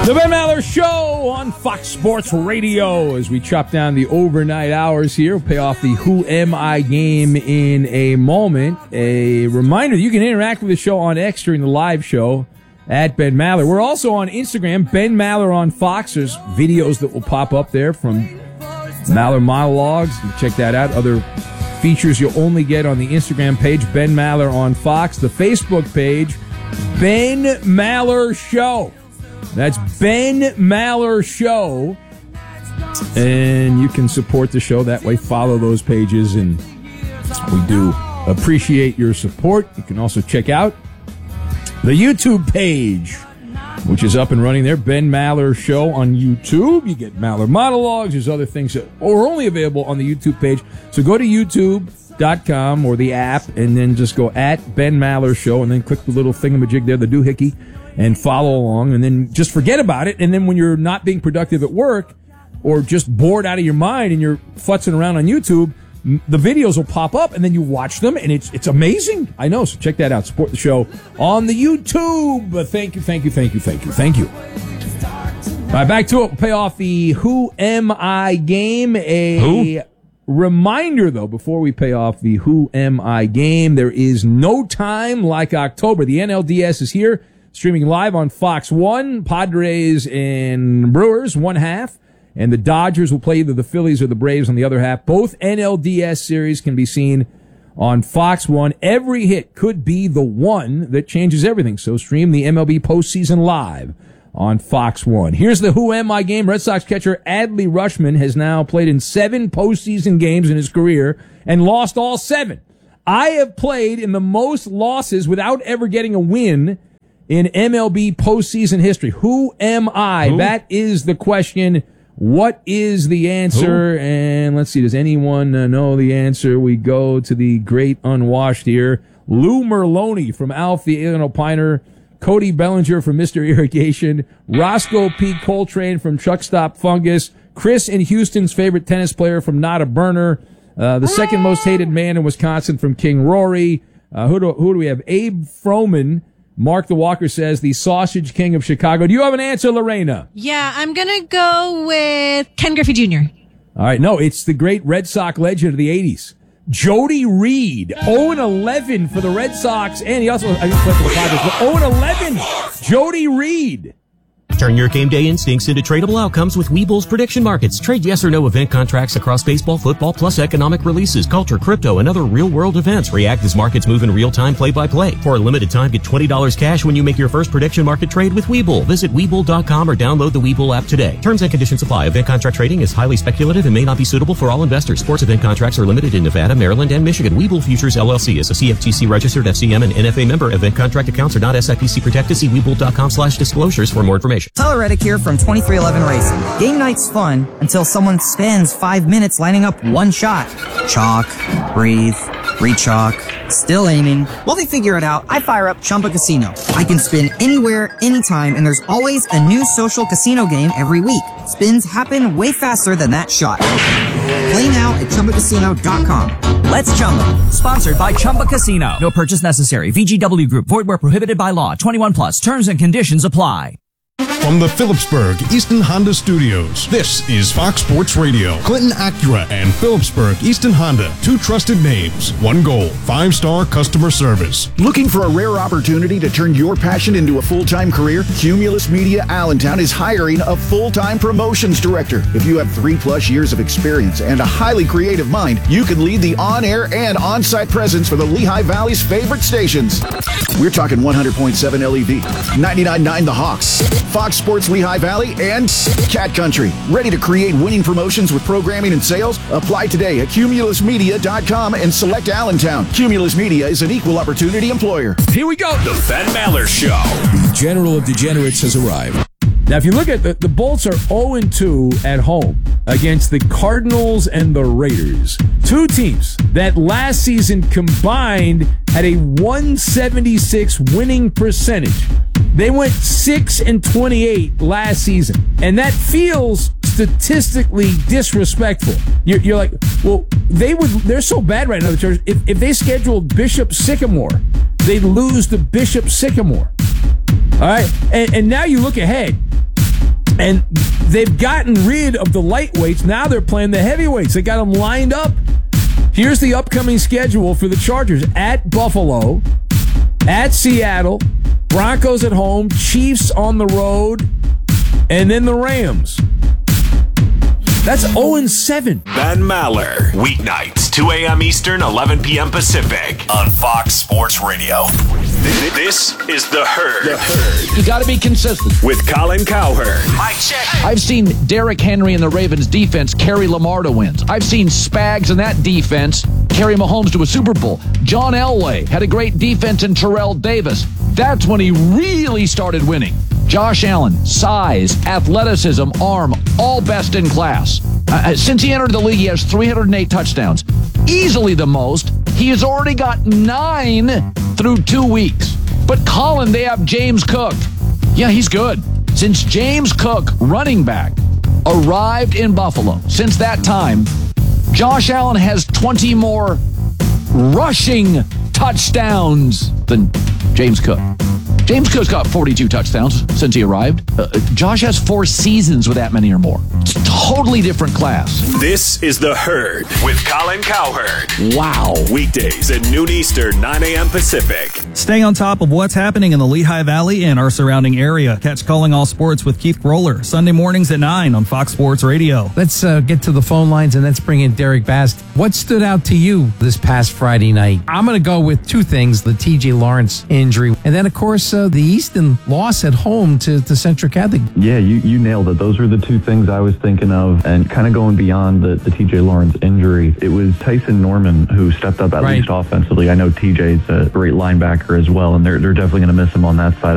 The Ben Maller Show on Fox Sports Radio as we chop down the overnight hours here. We'll pay off the Who Am I game in a moment. A reminder, you can interact with the show on X during the live show at Ben Maller. We're also on Instagram, Ben Maller on Fox. There's videos that will pop up there from Maller monologues. You can check that out. Other features you'll only get on the Instagram page, Ben Maller on Fox. The Facebook page, Ben Maller Show. That's Ben Maller Show. And you can support the show that way. Follow those pages, and we do appreciate your support. You can also check out the YouTube page, which is up and running there. Ben Maller Show on YouTube. You get Maller monologues. There's other things that are only available on the YouTube page. So go to YouTube.com or the app, and then just go at Ben Maller Show, and then click the little thingamajig there, the doohickey, and follow along, and then just forget about it. And then when you're not being productive at work or just bored out of your mind and you're futzing around on YouTube, the videos will pop up, and then you watch them, and it's amazing. I know, so check that out. Support the show on the YouTube. Thank you. All right, back to it. We'll pay off the Who Am I game. Reminder, though, before we pay off the Who Am I game, there is no time like October. The NLDS is here, streaming live on Fox 1. Padres and Brewers, one half. And the Dodgers will play either the Phillies or the Braves on the other half. Both NLDS series can be seen on Fox 1. Every hit could be the one that changes everything. So stream the MLB postseason live on Fox 1. Here's the Who Am I game. Red Sox catcher Adley Rutschman has now played in 7 postseason games in his career and lost all 7. I have played in the most losses without ever getting a win in MLB postseason history. Who am I? Who? That is the question. What is the answer? Who? And let's see, does anyone know the answer? We go to the great unwashed here. Lou Merloni from Alf the Alien Opiner. Cody Bellinger from Mr. Irrigation. Roscoe P. Coltrane from Chuck Stop Fungus. Chris in Houston's favorite tennis player from Not a Burner. The second most hated man in Wisconsin from King Rory. Who do we have? Abe Froman. Mark the Walker says the Sausage King of Chicago. Do you have an answer, Lorena? Yeah, I'm going to go with Ken Griffey Jr. All right, no, it's the great Red Sox legend of the 80s. Jody Reed, 0-11 for the Red Sox, and he also, I just played for the Padres, but 0-11, Jody Reed. Turn your game day instincts into tradable outcomes with Webull's prediction markets. Trade yes or no event contracts across baseball, football, plus economic releases, culture, crypto, and other real-world events. React as markets move in real time, play-by-play. For a limited time, get $20 cash when you make your first prediction market trade with Webull. Visit Webull.com or download the Webull app today. Terms and conditions apply. Event contract trading is highly speculative and may not be suitable for all investors. Sports event contracts are limited in Nevada, Maryland, and Michigan. Webull Futures LLC is a CFTC-registered FCM and NFA member. Event contract accounts are not SIPC protected. See Webull.com/disclosures for more information. Tyler Reddick here from 2311 Racing. Game night's fun until someone spends 5 minutes lining up one shot. Chalk, breathe, re-chalk, still aiming. While they figure it out, I fire up Chumba Casino. I can spin anywhere, anytime, and there's always a new social casino game every week. Spins happen way faster than that shot. Play now at ChumbaCasino.com. Let's Chumba. Sponsored by Chumba Casino. No purchase necessary. VGW Group. Void where prohibited by law. 21 plus. Terms and conditions apply. From the Phillipsburg Easton Honda Studios, this is Fox Sports Radio. Clinton Acura and Phillipsburg Easton Honda, 2 trusted names, 1 goal, 5-star customer service. Looking for a rare opportunity to turn your passion into a full-time career? Cumulus Media Allentown is hiring a full-time promotions director. If you have 3+ years of experience and a highly creative mind, you can lead the on-air and on-site presence for the Lehigh Valley's favorite stations. We're talking 100.7 LEV, 99.9 The Hawks, Fox Sports Lehigh Valley, and Cat Country. Ready to create winning promotions with programming and sales? Apply today at CumulusMedia.com and select Allentown. Cumulus Media is an equal opportunity employer. Here we go. The Ben Maller Show. The General of Degenerates has arrived. Now, if you look at the Bolts are 0-2 at home against the Cardinals and the Raiders. 2 teams that last season combined had a 176 winning percentage. They went 6-28 last season. And that feels statistically disrespectful. You're like, well, they're so bad right now, the Chargers. If they scheduled Bishop Sycamore, they'd lose to Bishop Sycamore. All right? And now you look ahead. And they've gotten rid of the lightweights. Now they're playing the heavyweights. They got them lined up. Here's the upcoming schedule for the Chargers. At Buffalo, at Seattle, Broncos at home, Chiefs on the road, and then the Rams. That's 0-7. Ben Maller, weeknights, 2 a.m. Eastern, 11 p.m. Pacific, on Fox Sports Radio. This is The Herd. The Herd. You got to be consistent. With Colin Cowherd. Mike check. I've seen Derrick Henry and the Ravens defense carry Lamar to wins. I've seen Spags and that defense carry Mahomes to a Super Bowl. John Elway had a great defense in Terrell Davis. That's when he really started winning. Josh Allen, size, athleticism, arm, all best in class. Since he entered the league, he has 308 touchdowns. Easily the most. He has already got 9 through 2 weeks. But Colin, they have James Cook. Yeah, he's good. Since James Cook, running back, arrived in Buffalo, since that time, Josh Allen has 20 more rushing touchdowns than James Cook. James Cook's got 42 touchdowns since he arrived. Josh has 4 seasons with that many or more. It's a totally different class. This is The Herd with Colin Cowherd. Wow. Weekdays at noon Eastern, 9 a.m. Pacific. Staying on top of what's happening in the Lehigh Valley and our surrounding area. Catch Calling All Sports with Keith Groller, Sunday mornings at 9 on Fox Sports Radio. Let's get to the phone lines and let's bring in Derek Bast. What stood out to you this past Friday night? I'm going to go with 2 things, the T.J. Lawrence injury, and then, of course, the Easton loss at home to Central Catholic. Yeah, you nailed it. Those were the 2 things I was thinking of, and kind of going beyond the T.J. Lawrence injury. It was Tyson Norman who stepped up at least offensively. I know T.J.'s a great linebacker as well, and they're definitely going to miss him on that side.